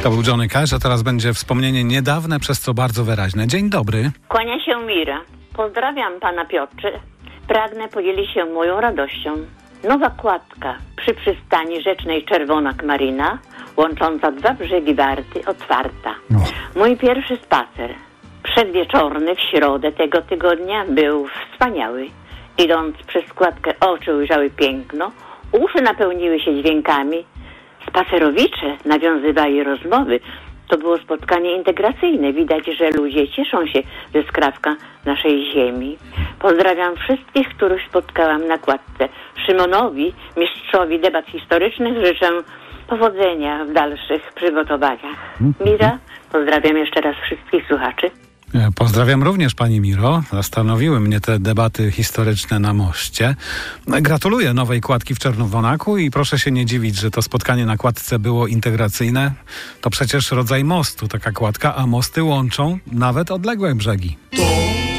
To był Johnny Cash, a teraz będzie wspomnienie niedawne, przez co bardzo wyraźne. Dzień dobry. Kłania się Mira. Pozdrawiam pana Piotrze. Pragnę podzielić się moją radością. Nowa kładka przy przystani rzecznej Czerwonak Marina, łącząca dwa brzegi Warty, otwarta. Mój pierwszy spacer, przedwieczorny w środę tego tygodnia, był wspaniały. Idąc przez kładkę, oczy ujrzały piękno, uszy napełniły się dźwiękami. Spacerowicze nawiązywali rozmowy. To było spotkanie integracyjne. Widać, że ludzie cieszą się ze skrawka naszej ziemi. Pozdrawiam wszystkich, których spotkałam na kładce. Szymonowi, mistrzowi debat historycznych, życzę powodzenia w dalszych przygotowaniach. Mira, pozdrawiam jeszcze raz wszystkich słuchaczy. Pozdrawiam również pani Miro. Zastanowiły mnie te debaty historyczne na moście. Gratuluję nowej kładki w Czerwonaku i proszę się nie dziwić, że to spotkanie na kładce było integracyjne. To przecież rodzaj mostu, taka kładka, a mosty łączą nawet odległe brzegi.